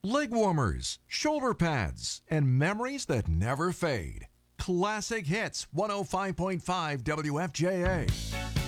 leg warmers, shoulder pads, and memories that never fade. Classic Hits 105.5 WFJA.